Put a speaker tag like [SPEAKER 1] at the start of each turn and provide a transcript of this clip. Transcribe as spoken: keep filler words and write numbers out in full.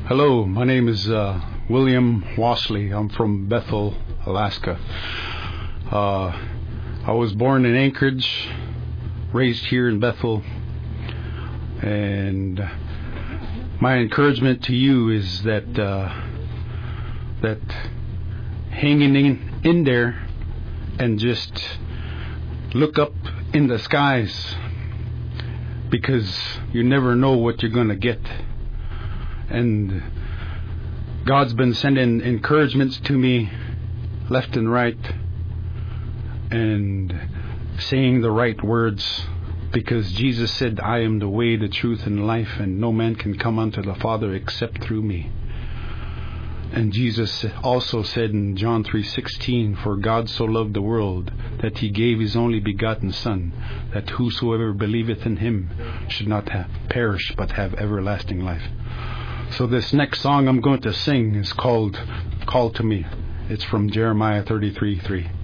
[SPEAKER 1] Hello, my name is uh, William Wasley. I'm from Bethel, Alaska. Uh, I was born in Anchorage, raised here in Bethel, and my encouragement to you is that uh, that hanging in, in there and just look up in the skies, because you never know what you're going to get. And God's been sending encouragements to me left and right, and saying the right words, because Jesus said, I am the way, the truth, and life, and no man can come unto the Father except through me. And Jesus also said in John three sixteen, for God so loved the world that he gave his only begotten Son, that whosoever believeth in him should not have perish but have everlasting life. So this next song I'm going to sing is called Call to Me. It's from Jeremiah thirty-three three.